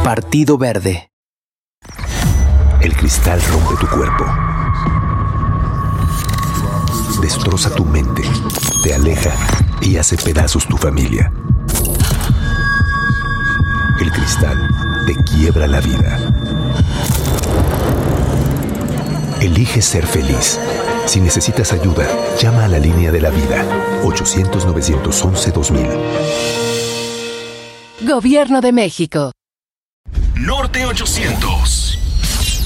Partido Verde. El cristal rompe tu cuerpo. Destroza tu mente, te aleja y hace pedazos tu familia. El cristal te quiebra la vida. Elige ser feliz. Si necesitas ayuda, llama a la línea de la vida. 800-911-2000. Gobierno de México. Norte 800.